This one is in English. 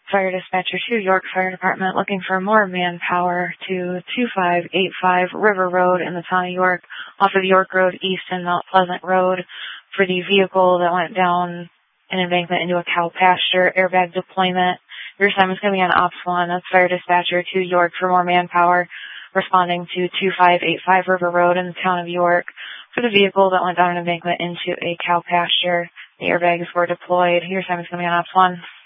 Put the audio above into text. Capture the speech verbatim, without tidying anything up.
Fire Dispatcher two, York Fire Department, looking for more manpower to two five eight five River Road in the town of York, off of York Road East and Mount Pleasant Road, for the vehicle that went down an embankment into a cow pasture, airbag deployment. Your assignment's going to be on Ops one. That's Fire Dispatcher two, York, for more manpower, responding to two five eight five River Road in the town of York, for the vehicle that went down an embankment into a cow pasture. The airbags were deployed. Your assignment's going to be on Ops one.